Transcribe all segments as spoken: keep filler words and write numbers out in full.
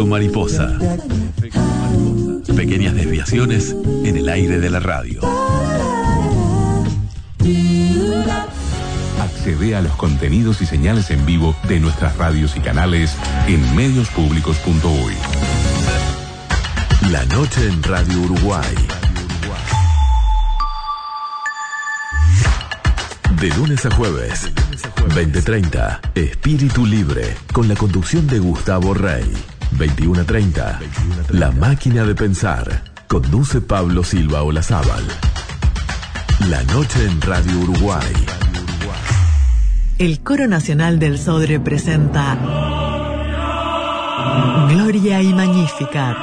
mariposa. Pequeñas desviaciones en el aire de la radio. Accede a los contenidos y señales en vivo de nuestras radios y canales en medios públicos punto uy. La noche en Radio Uruguay. De lunes a jueves, veinte treinta, Espíritu Libre, con la conducción de Gustavo Rey. veintiuno treinta, La Máquina de Pensar, conduce Pablo Silva Olazábal. La noche en Radio Uruguay. El Coro Nacional del Sodre presenta Gloria y Magnificat.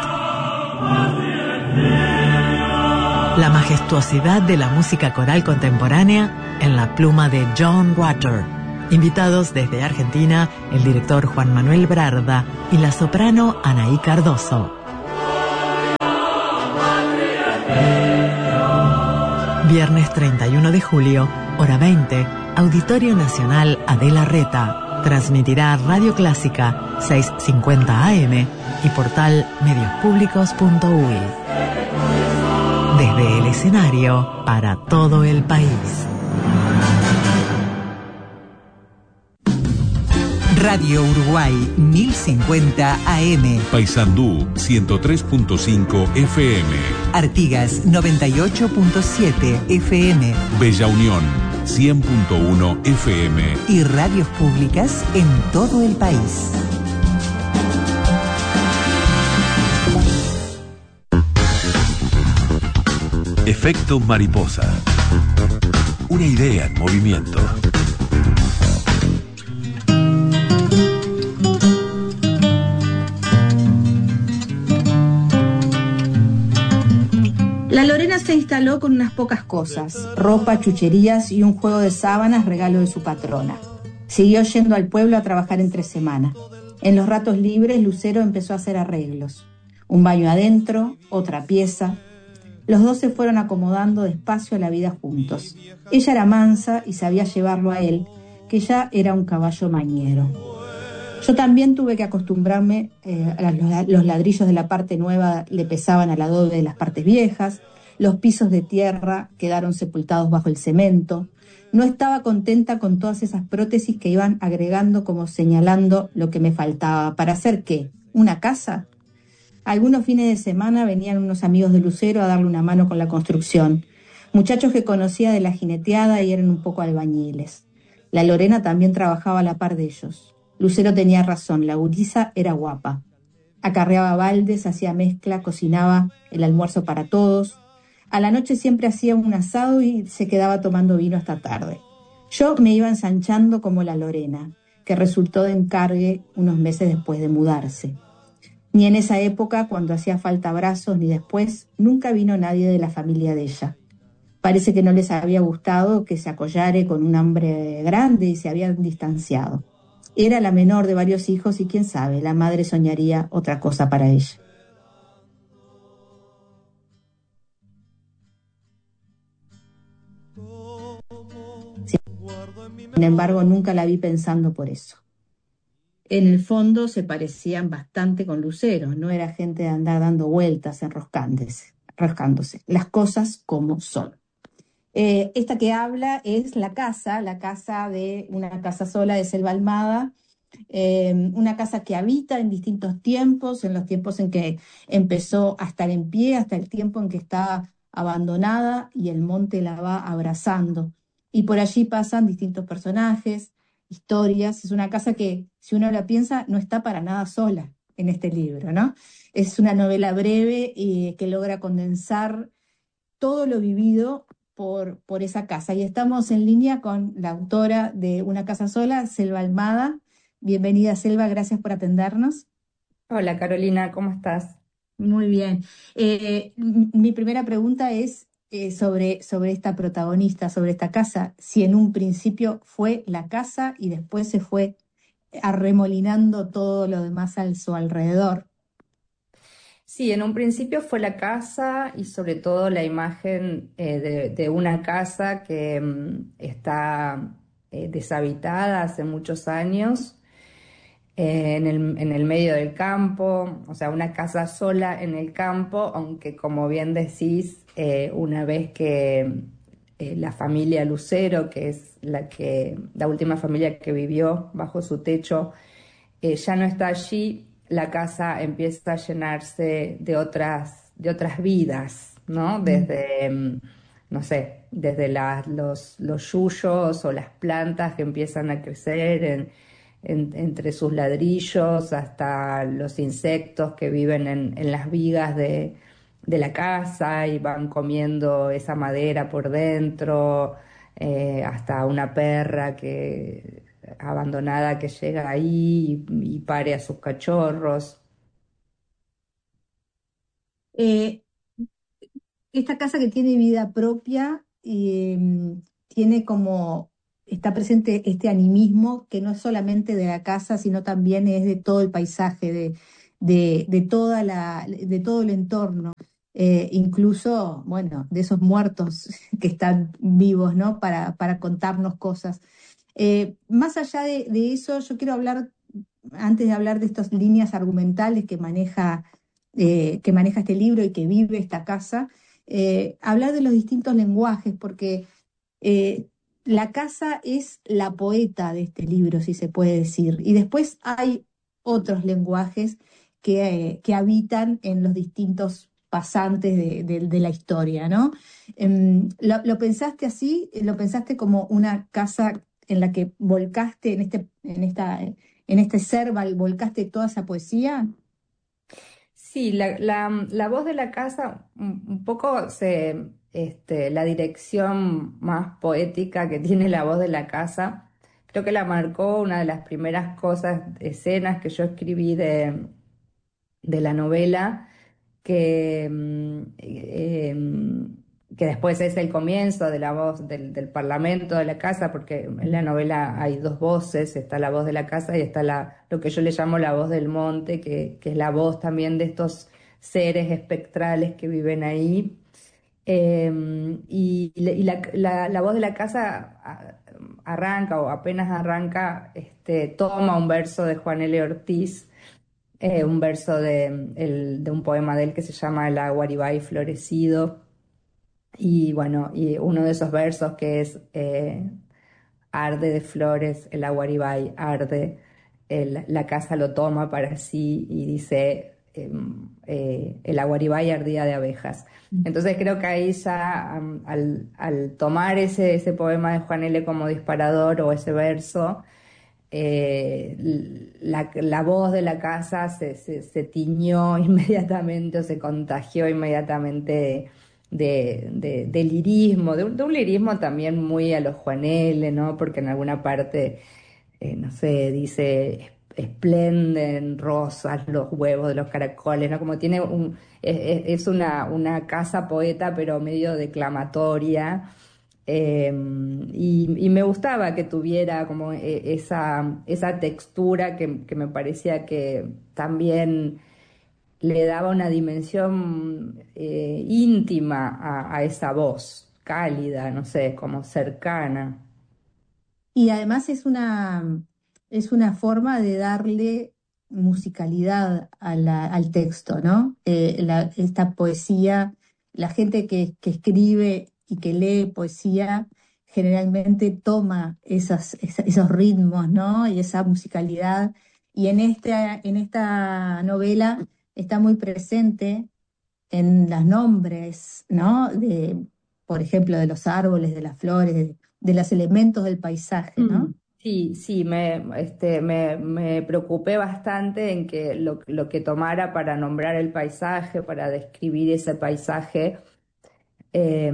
La majestuosidad de la música coral contemporánea en la pluma de John Rutter. Invitados desde Argentina, el director Juan Manuel Brarda y la soprano Anaí Cardoso. Viernes treinta y uno de julio, hora veinte, Auditorio Nacional Adela Reta. Transmitirá Radio Clásica seiscientos cincuenta A M y portal medios públicos punto uy. Desde el escenario para todo el país. Radio Uruguay mil cincuenta A M. Paysandú ciento tres punto cinco F M. Artigas noventa y ocho punto siete F M. Bella Unión cien punto uno F M. Y radios públicas en todo el país. Efecto mariposa. Una idea en movimiento. La Lorena se instaló con unas pocas cosas, ropa, chucherías y un juego de sábanas, regalo de su patrona. Siguió yendo al pueblo a trabajar entre semana. En los ratos libres, Lucero empezó a hacer arreglos. Un baño adentro, otra pieza. Los dos se fueron acomodando despacio a la vida juntos. Ella era mansa y sabía llevarlo a él, que ya era un caballo mañero. Yo también tuve que acostumbrarme, eh, a los, los ladrillos de la parte nueva le pesaban al adobe de las partes viejas, los pisos de tierra quedaron sepultados bajo el cemento. No estaba contenta con todas esas prótesis que iban agregando como señalando lo que me faltaba. ¿Para hacer qué? ¿Una casa? Algunos fines de semana venían unos amigos de Lucero a darle una mano con la construcción. Muchachos que conocía de la jineteada y eran un poco albañiles. La Lorena también trabajaba a la par de ellos. Lucero tenía razón, la gurisa era guapa. Acarreaba baldes, hacía mezcla, cocinaba el almuerzo para todos. A la noche siempre hacía un asado y se quedaba tomando vino hasta tarde. Yo me iba ensanchando como la Lorena, que resultó de encargue unos meses después de mudarse. Ni en esa época, cuando hacía falta abrazos, ni después, nunca vino nadie de la familia de ella. Parece que no les había gustado que se acollare con un hombre grande y se habían distanciado. Era la menor de varios hijos y quién sabe, la madre soñaría otra cosa para ella. Sin embargo, nunca la vi pensando por eso. En el fondo se parecían bastante con Lucero, no era gente de andar dando vueltas, enroscándose, enroscándose. Las cosas como son. Eh, esta que habla es la casa, la casa de una casa sola de Selva Almada, eh, una casa que habita en distintos tiempos, en los tiempos en que empezó a estar en pie, hasta el tiempo en que estaba abandonada y el monte la va abrazando. Y por allí pasan distintos personajes, historias. Es una casa que, si uno la piensa, no está para nada sola en este libro, ¿no? Es una novela breve y que logra condensar todo lo vivido por, por esa casa. Y estamos en línea con la autora de Una casa sola, Selva Almada. Bienvenida, Selva, gracias por atendernos. Hola, Carolina, ¿cómo estás? Muy bien. Eh, mi primera pregunta es eh, sobre, sobre esta protagonista, sobre esta casa. Si en un principio fue la casa y después se fue arremolinando todo lo demás a su alrededor. Sí, en un principio fue la casa y sobre todo la imagen eh, de, de una casa que mm, está eh, deshabitada hace muchos años. eh, en el, en el medio del campo, o sea, una casa sola en el campo, aunque como bien decís, eh, una vez que eh, la familia Lucero, que es la que, la última familia que vivió bajo su techo, eh, ya no está allí, la casa empieza a llenarse de otras, de otras vidas, ¿no? Desde, mm, no sé, desde las- los, los yuyos o las plantas que empiezan a crecer en- en- entre sus ladrillos, hasta los insectos que viven en, en las vigas de, de la casa y van comiendo esa madera por dentro, eh, hasta una perra que abandonada que llega ahí y, y pare a sus cachorros. Eh, esta casa que tiene vida propia y em, tiene como, está presente este animismo que no es solamente de la casa, sino también es de todo el paisaje, de, de, de toda la, de todo el entorno. Eh, incluso, bueno, de esos muertos que están vivos, ¿no? Para, para contarnos cosas. Eh, más allá de, de eso, yo quiero hablar, antes de hablar de estas líneas argumentales que maneja, eh, que maneja este libro y que vive esta casa, eh, hablar de los distintos lenguajes, porque eh, la casa es la poeta de este libro, si se puede decir, y después hay otros lenguajes que, eh, que habitan en los distintos pasantes de, de- de la historia, ¿no? Em, ¿lo, lo pensaste así? ¿Lo pensaste como una casa en la que volcaste, en este, en esta, en este ser, val- volcaste toda esa poesía? Sí, la, la- la voz de la casa, un, un poco se, este, la dirección más poética que tiene la voz de la casa, creo que la marcó una de las primeras cosas, escenas que yo escribí de, de la novela, que, mm, eh, em, que después es el comienzo de la voz del, del Parlamento de la casa, porque en la novela hay dos voces, está la voz de la casa y está la, lo que yo le llamo la voz del monte, que, que es la voz también de estos seres espectrales que viven ahí. Eh, y y la, la- la voz de la casa a- arranca o apenas arranca, este, toma un verso de Juan L. Ortiz, eh, un verso de, el- de un poema de él que se llama El Aguaribay florecido. Y bueno, y uno de esos versos que es eh, arde de flores, el Aguaribay arde, el- la casa lo toma para sí y dice em, eh, el Aguaribay ardía de abejas. Entonces creo que ahí ya am, al, al tomar ese, ese poema de Juan L. como disparador o ese verso, eh, la, la voz de la casa se, se, se tiñó inmediatamente o se contagió inmediatamente de, de, de lirismo, de un, de un lirismo también muy a los Juan L., ¿no? Porque en alguna parte, eh, no sé, dice, esplenden rosas los huevos de los caracoles, ¿no? Como tiene un, es, es una, una casa poeta, pero medio declamatoria. Eh, y, y me gustaba que tuviera como eh, esa, esa textura que, que me parecía que también le daba una dimensión eh, íntima a, a esa voz, cálida, no sé, como cercana. Y además es una, es una forma de darle musicalidad a la- al texto, ¿no? Eh, la- esta poesía, la gente que, que escribe y que lee poesía generalmente toma esas, esa- esos ritmos, ¿no? Y esa musicalidad. Y en esta, en esta novela está muy presente en los nombres, ¿no? De, por ejemplo, de los árboles, de las flores, de, de los elementos del paisaje, Mm. ¿no? Sí, sí, me, este, me, me preocupé bastante en que lo, lo que tomara para nombrar el paisaje, para describir ese paisaje, eh,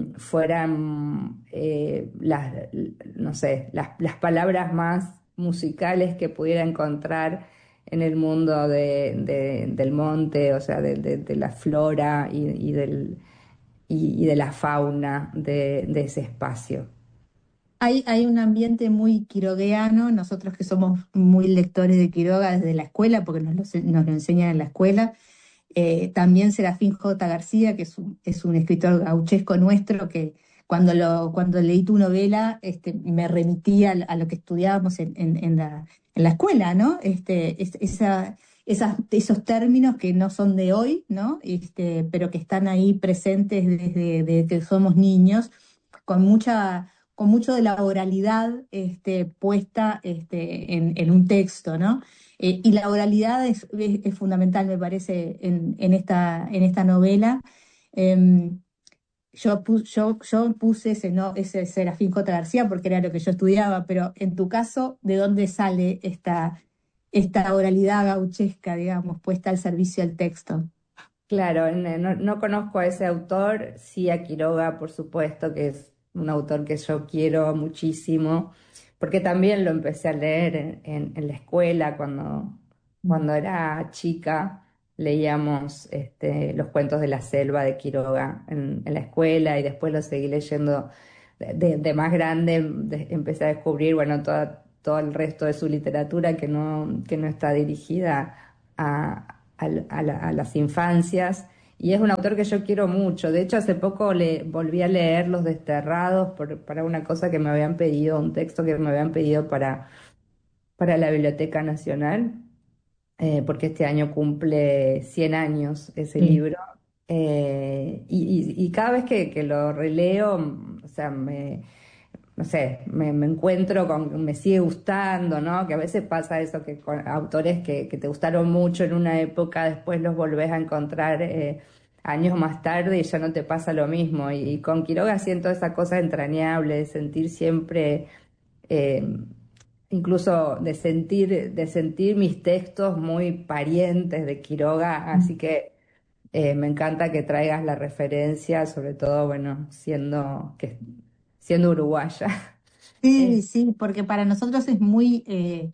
fueran eh, las, no sé, las, las palabras más musicales que pudiera encontrar en el mundo de- de- del monte, o sea, de, de- de la flora y, y del, y, y de la fauna de, de ese espacio. Hay, hay un ambiente muy quirogueano, nosotros que somos muy lectores de Quiroga desde la escuela, porque nos lo, nos lo enseñan en la escuela. Eh, también Serafín J. García, que es un, es un escritor gauchesco nuestro, que cuando, lo, cuando leí tu novela este, me remitía a, a lo que estudiábamos en, en- en la, en la escuela, ¿no? Este, es- esa, esas, esos términos que no son de hoy, ¿no? Este, pero que están ahí presentes desde, desde que somos niños, con mucha, con mucho de la oralidad este, puesta este, en, en un texto, ¿no? Eh, y la oralidad es, es- es fundamental, me parece, en, en esta, en esta novela. Em, yo, pu- yo, yo puse ese, no, ese Serafín J. García porque era lo que yo estudiaba, pero en tu caso, ¿de dónde sale esta, esta oralidad gauchesca, digamos, puesta al servicio del texto? Claro, n- no, no conozco a ese autor, sí a Quiroga, por supuesto, que es un autor que yo quiero muchísimo, porque también lo empecé a leer en, en- en la escuela cuando, cuando era chica, leíamos este, los cuentos de la selva de Quiroga en, en la escuela y después lo seguí leyendo de, de- de más grande, de- empecé a descubrir, bueno, toda, todo el resto de su literatura que no, que no está dirigida a, a, a la- a las infancias. Y es un autor que yo quiero mucho. De hecho, hace poco le volví a leer Los Desterrados por- para una cosa que me habían pedido, un texto que me habían pedido para, para la Biblioteca Nacional, eh, porque este año cumple cien años ese Sí. libro. Eh, y, y- y cada vez que, que lo releo, mm, o sea, me, no sé, me, me encuentro con, me sigue gustando, ¿no? Que a veces pasa eso, que con autores que, que te gustaron mucho en una época, después los volvés a encontrar eh, años más tarde y ya no te pasa lo mismo. Y, y con Quiroga siento esa cosa entrañable de sentir siempre, eh, incluso de sentir, de sentir mis textos muy parientes de Quiroga, así que eh, me encanta que traigas la referencia, sobre todo, bueno, siendo, que, siendo uruguaya. Sí, Eh, sí, porque para nosotros es muy, eh,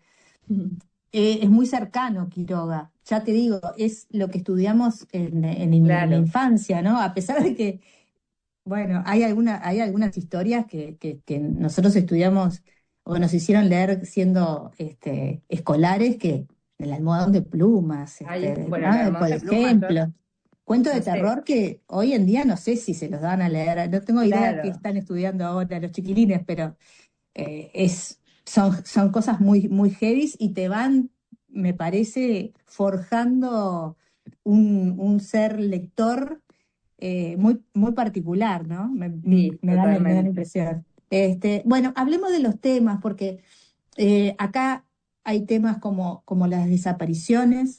eh, es muy cercano Quiroga. Ya te digo, es lo que estudiamos en, en- en la claro, infancia, ¿no? A pesar de que, bueno, hay alguna, hay algunas historias que, que, que nosotros estudiamos o nos hicieron leer siendo este, escolares, que el almohadón de plumas, hay, este, bueno, el ¿no? Almón Por de Plumas, yo ejemplo. Cuentos de no sé, terror que hoy en día no sé si se los dan a leer, no tengo idea qué claro, están estudiando ahora los chiquilines, pero eh, es, son, son cosas muy, muy heavies y te van, me parece, forjando un, un ser lector eh, muy, muy particular, ¿no? Me, sí, me da, la- me da la totalmente. impresión. Este, bueno, hablemos de los temas, porque eh, acá hay temas como, como las desapariciones,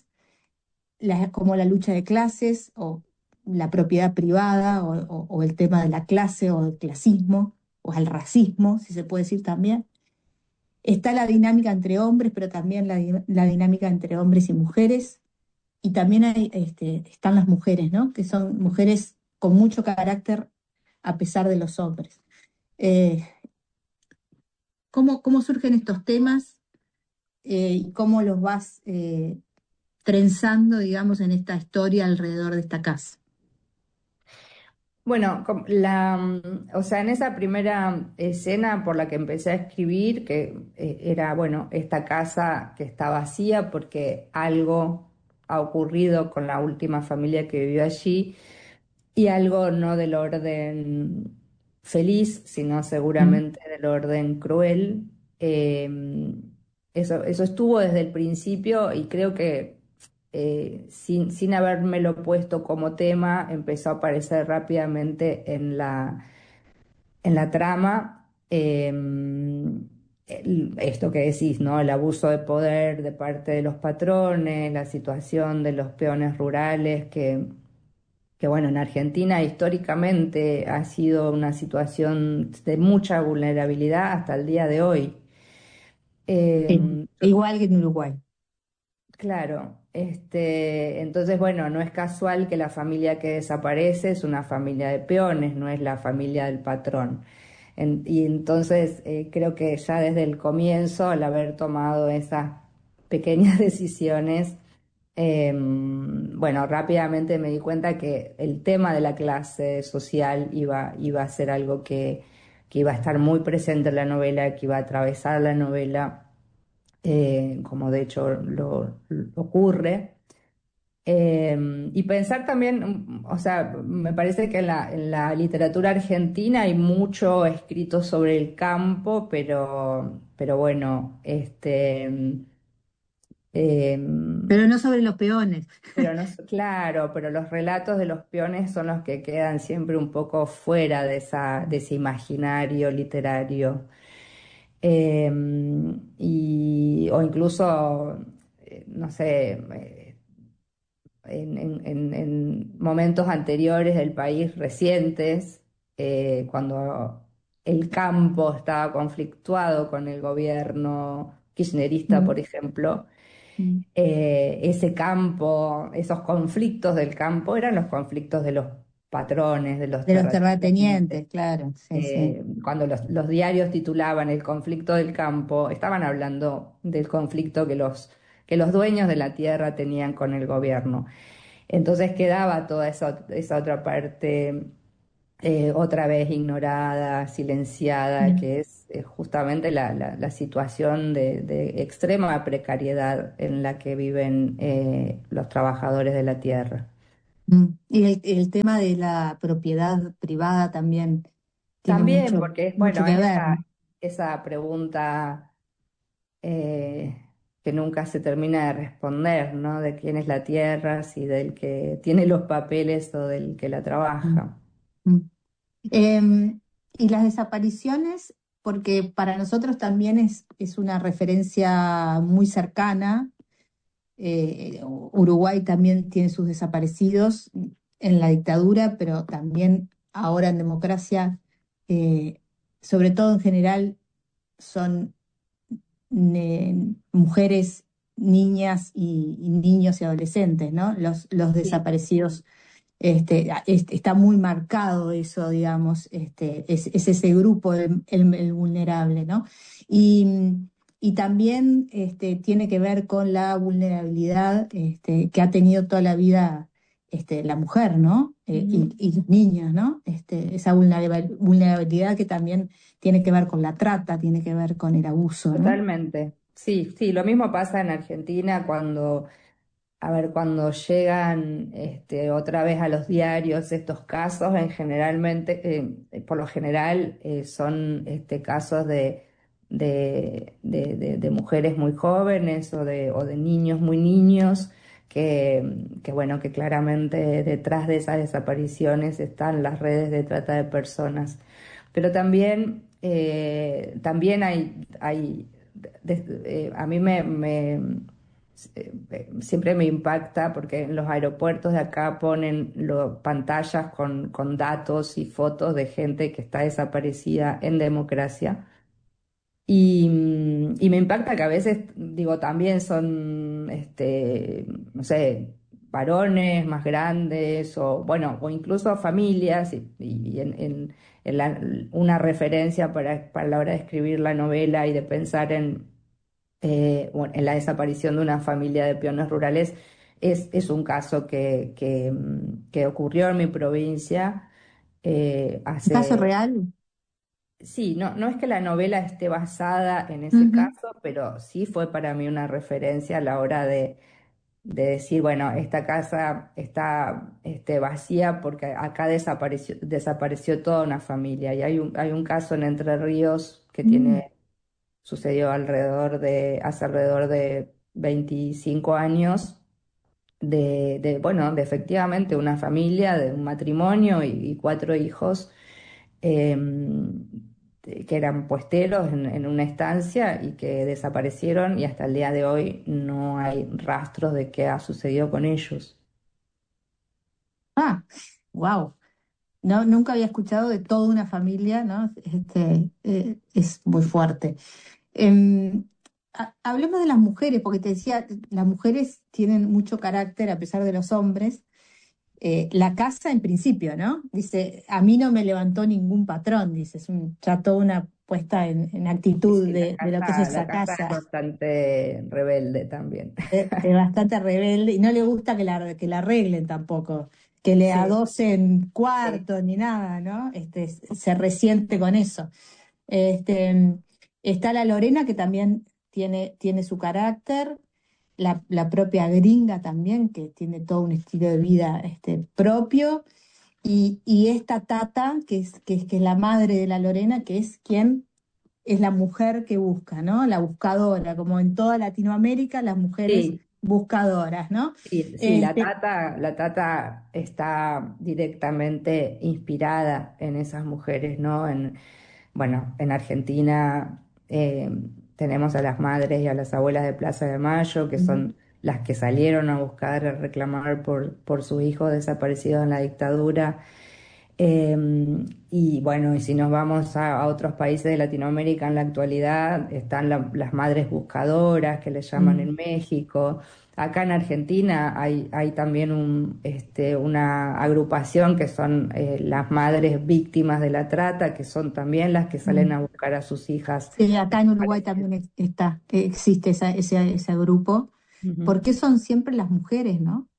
la- como la lucha de clases o la propiedad privada o, o- o el tema de la clase o el clasismo o el racismo, si se puede decir también. Está la dinámica entre hombres, pero también la, di- la dinámica entre hombres y mujeres. Y también hay, este, están las mujeres, ¿no? Que son mujeres con mucho carácter a pesar de los hombres. Eh, ¿cómo, cómo surgen estos temas eh, y cómo los vas eh, trenzando, digamos, en esta historia alrededor de esta casa? Bueno, com- la, mm, o sea, en esa primera escena por la que empecé a escribir, que eh, era, bueno, esta casa que está vacía porque algo ha ocurrido con la última familia que vivió allí y algo no del orden feliz, sino Mm. seguramente del orden cruel. Eh, eso, eso estuvo desde el principio y creo que eh, sin, sin habérmelo puesto como tema, empezó a aparecer rápidamente en la, en la trama. Eh, el- esto que decís, ¿no? El abuso de poder de parte de los patrones, la situación de los peones rurales que que bueno, en Argentina históricamente ha sido una situación de mucha vulnerabilidad hasta el día de hoy. Sí. Eh, Igual que en Uruguay. claro, este, entonces bueno, no es casual que la familia que desaparece es una familia de peones, no es la familia del patrón. En- y entonces eh, creo que ya desde el comienzo, al haber tomado esas pequeñas decisiones, eh, bueno, rápidamente me di cuenta que el tema de la clase social iba, iba a ser algo que, que iba a estar muy presente en la novela, que iba a atravesar la novela, eh, como de hecho lo, lo ocurre. Eh, y pensar también, mm, o sea, me parece que en la, en la literatura argentina hay mucho escrito sobre el campo, pero pero bueno, este, eh, Pero no sobre los peones. pero no, es- claro, pero los relatos de los peones son los que quedan siempre un poco fuera de esa, de ese imaginario literario. Eh, y, o incluso, eh, no sé, eh, en, en- en- en momentos anteriores del país, recientes, eh, cuando el campo estaba conflictuado con el gobierno kirchnerista, Mm, por ejemplo, mm. eh, ese campo, esos conflictos del campo eran los conflictos de los patrones, de los De los terratenientes. terratenientes, claro, sí, sí. Eh, cuando los, los diarios titulaban el conflicto del campo, estaban hablando del conflicto que los, que los dueños de la tierra tenían con el gobierno. Entonces quedaba toda esa, esa otra parte, eh, otra vez ignorada, silenciada, Mm, que es eh, justamente la, la- la situación de, de extrema precariedad en la que viven eh, los trabajadores de la tierra. mm. Y el, el tema de la propiedad privada también tiene También, mucho, porque es, mucho bueno, que es ver, esa, ¿no? esa pregunta eh, que nunca se termina de responder, ¿no? De quién es la tierra, si del que tiene los papeles o del que la Mm, trabaja. mm. Em, y las desapariciones, porque para nosotros también es, es una referencia muy cercana. eh, Uruguay también tiene sus desaparecidos en la dictadura, pero también ahora en democracia, eh, sobre todo en general, son ne- mujeres, niñas y, y niños y adolescentes, ¿no? Los, los Sí. desaparecidos, este, es- está muy marcado eso, digamos, este, es, es ese grupo, el, el- el vulnerable, ¿no? Y, y también este, tiene que ver con la vulnerabilidad este, que ha tenido toda la vida este, la mujer, ¿no? Eh, y, Ujú. y los niños, ¿no? Este, esa vulnerabil- vulnerabilidad que también tiene que ver con la trata, tiene que ver con el abuso, ¿no? Totalmente. Sí, sí, lo mismo pasa en Argentina cuando, a ver, cuando llegan este, otra vez a los diarios estos casos, en generalmente, eh, por lo general, eh, son este, casos de, de, de- de- de mujeres muy jóvenes o de, o de niños muy niños, que, que bueno, que claramente detrás de esas desapariciones están las redes de trata de personas. Pero también, eh, también hay, hay de- eh, a mí me, me- eh, eh, siempre me impacta porque en los aeropuertos de acá ponen lo- pantallas con, con datos y fotos de gente que está desaparecida en democracia. Y, mm, y me impacta que a veces, digo, también son, este, no sé, varones más grandes o, bueno, o incluso familias y, y en, en- en la- una referencia para, para la hora de escribir la novela y de pensar en, eh, bueno, en la desaparición de una familia de peones rurales es, es un caso que, que, mm, que ocurrió en mi provincia eh, ¿Un caso hace. real? Sí, no, no es que la novela esté basada en ese Ujú, caso, pero sí fue para mí una referencia a la hora de, de decir, bueno, esta casa está este, vacía porque acá desapareció, desapareció toda una familia. Y hay un, hay un caso en Entre Ríos que mm, tiene, sucedió alrededor de, hace alrededor de veinticinco años, de, de, bueno, de efectivamente una familia, de un matrimonio y y cuatro hijos eh, que eran puesteros en, en una estancia y que desaparecieron y hasta el día de hoy no hay rastros de qué ha sucedido con ellos. Ah, wow. No, nunca había escuchado de toda una familia, ¿no? Este, eh, es muy fuerte. Em, ha- hablemos de las mujeres, porque te decía, las mujeres tienen mucho carácter a pesar de los hombres. Eh, la casa en principio, ¿no? Dice, a mí no me levantó ningún patrón, dice, es un, ya toda una puesta en, en Y actitud sí, la de, de lo que es casa, la esa casa es casa. bastante rebelde también. Es, es bastante rebelde y no le gusta que la, que la arreglen tampoco, que le Sí, adosen sí. cuartos ni nada, ¿no? Este, se resiente con eso. Este, está la Lorena que también tiene, tiene su carácter, la, la propia gringa también, que tiene todo un estilo de vida este, propio, y, y esta Tata, que es, que es, que es la madre de la Lorena, que es quien es la mujer que busca, ¿no? La buscadora, como en toda Latinoamérica, las mujeres Sí, buscadoras, ¿no? sí, sí, la Este, Tata, la Tata está directamente inspirada en esas mujeres, ¿no? En, bueno, en Argentina eh, tenemos a las madres y a las abuelas de Plaza de Mayo, que son las que salieron a buscar, a reclamar por, por sus hijos desaparecidos en la dictadura. Eh, y bueno, y si nos vamos a, a otros países de Latinoamérica en la actualidad, están la- las madres buscadoras que les llaman mm, en México. Acá en Argentina hay, hay también un, este, una agrupación que son eh, las madres víctimas de la trata, que son también las que salen mm. a buscar a sus hijas Sí, acá en Uruguay desaparecidas. también ex- está, eh, existe esa- ese, ese grupo. ¿Por qué son siempre las mujeres, no?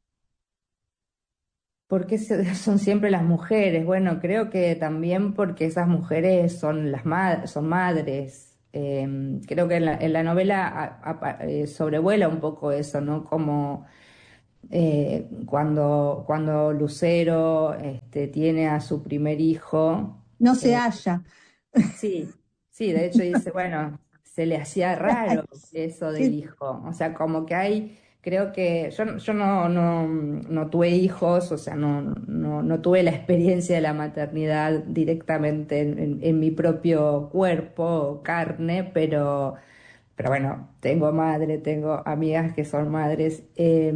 ¿Por qué se- son siempre las mujeres? Bueno, creo que también porque esas mujeres son las ma- son madres. Eh, creo que en la, en la novela a- a- eh, sobrevuela un poco eso, ¿no? Como eh, cuando, cuando Lucero este, tiene a su primer hijo. No se eh, halla. Sí, sí, de hecho dice, bueno, se le hacía raro eso del hijo, o sea, como que hay, creo que yo, yo no, no, no tuve hijos, o sea, no, no, no tuve la experiencia de la maternidad directamente en, en- en mi propio cuerpo o carne, pero, pero bueno, tengo madre, tengo amigas que son madres, eh,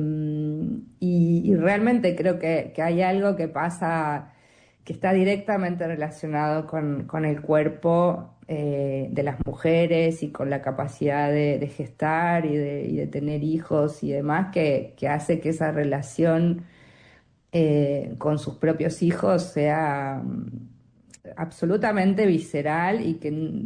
y, y realmente creo que, que hay algo que pasa que está directamente relacionado con, con el cuerpo eh, de las mujeres y con la capacidad de, de gestar y de, y de tener hijos y demás, que, que hace que esa relación eh, con sus propios hijos sea mm, absolutamente visceral y que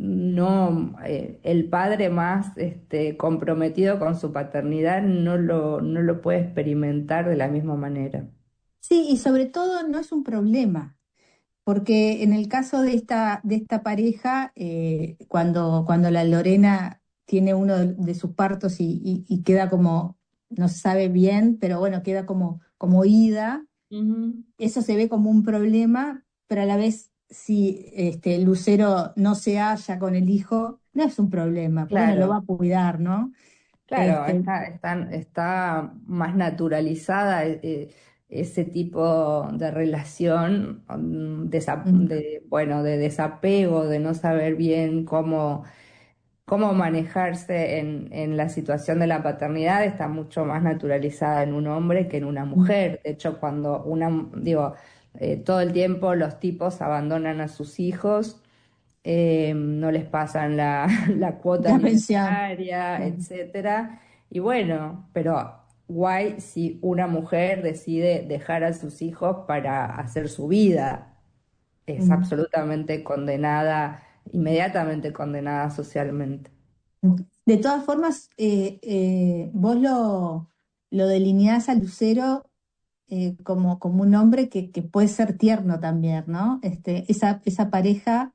no eh, el padre más este, comprometido con su paternidad no lo, no lo puede experimentar de la misma manera. Sí, y sobre todo no es un problema, porque en el caso de esta, de esta pareja, eh, cuando, cuando la Lorena tiene uno de, de sus partos y, y- y queda como, no se sabe bien, pero bueno, queda como, como ida, Ujú. eso se ve como un problema, pero a la vez, si este, Lucero no se halla con el hijo, no es un problema, porque bueno, lo va Claro. a cuidar, ¿no? Claro, Este, está, está, está más naturalizada eh, eh, ese tipo de relación, mm, desa- mm, de, bueno, de desapego, de no saber bien cómo, cómo manejarse en, en la situación de la paternidad, está mucho más naturalizada en un hombre que en una mm, mujer. De hecho, cuando una, digo, eh, todo el tiempo los tipos abandonan a sus hijos, eh, no les pasan la, la cuota la pensión. alimentaria, Claro. etcétera. Y bueno, pero guay si una mujer decide dejar a sus hijos para hacer su vida. Es Mm. absolutamente condenada, inmediatamente condenada socialmente. De todas formas, eh, eh, vos lo, lo delineás a Lucero eh, como, como un hombre que, que puede ser tierno también, ¿no? Este, esa, esa pareja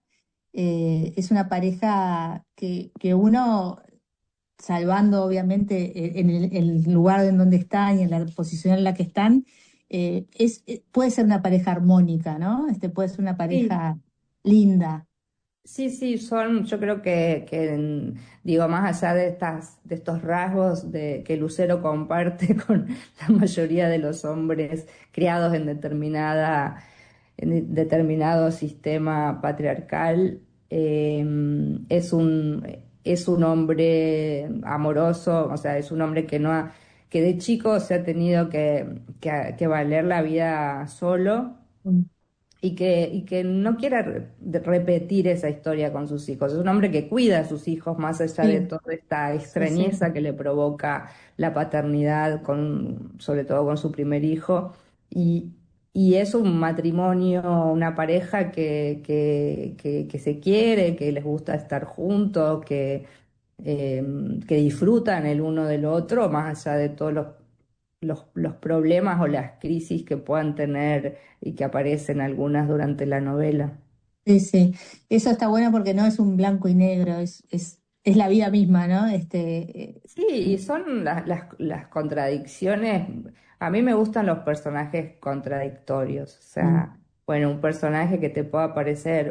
eh, es una pareja que, que uno, salvando obviamente eh, en el, el lugar en donde están y en la posición en la que están, eh, es, eh, puede ser una pareja armónica, ¿no? Este, puede ser una Sí, pareja linda. sí, sí, son, yo creo que, que en- digo, más allá de estas, de estos rasgos de, que Lucero comparte con la mayoría de los hombres criados en determinada, en determinado sistema patriarcal, eh, es un, es un hombre amoroso, o sea, es un hombre que no ha, que de chico se ha tenido que, que, que valer la vida solo Mm. y que, y que no quiere re- de- repetir esa historia con sus hijos. Es un hombre que cuida a sus hijos más allá de Sí, toda esta sí, sí. extrañeza que le provoca la paternidad, con, sobre todo con su primer hijo. Y, y es un matrimonio, una pareja que, que, que, que se quiere, que les gusta estar juntos, que, eh, que disfrutan el uno del otro, más allá de todos los, los, los problemas o las crisis que puedan tener y que aparecen algunas durante la novela. Sí, sí, eso está bueno porque no es un blanco y negro, es, es, es la vida misma, ¿no? Este, eh, Sí, y son las, las, las contradicciones. A mí me gustan los personajes contradictorios. O mm, sea, bueno, un personaje que te pueda parecer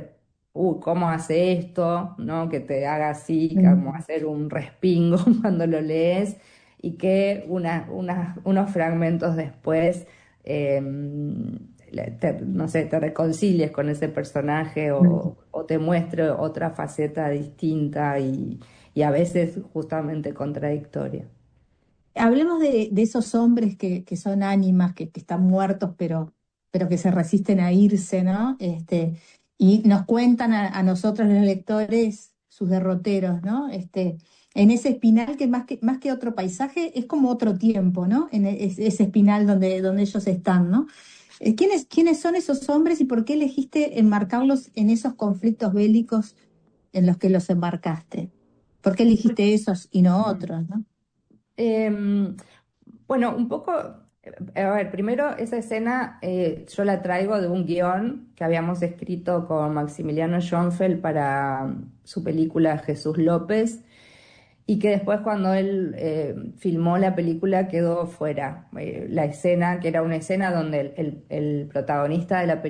uy, ¿cómo hace esto? ¿No? Que te haga así, como Mm. hacer un respingo cuando lo lees, y que una, una- unos fragmentos después, eh, le- te- no sé, te reconcilies con ese personaje Mm. o, o te muestre otra faceta distinta y, y a veces justamente contradictoria. Hablemos de, de esos hombres que, que son ánimas, que, que están muertos, pero, pero que se resisten a irse, ¿no? Este, y nos cuentan a, a nosotros los lectores sus derroteros, ¿no? Este, en ese espinal que más que, más que otro paisaje es como otro tiempo, ¿no? En e- es- ese espinal donde, donde ellos están, ¿no? Eh, ¿Quiénes, quiénes son esos hombres y por qué elegiste enmarcarlos en esos conflictos bélicos en los que los embarcaste? ¿Por qué elegiste esos y no otros, ¿no? Em, bueno, un poco, eh, a ver, primero esa escena eh, yo la traigo de un guión que habíamos escrito con Maximiliano Schoenfeld para mm, su película Jesús López, y que después cuando él eh, filmó la película quedó fuera. Eh, la escena, que era una escena donde el, el el protagonista de la película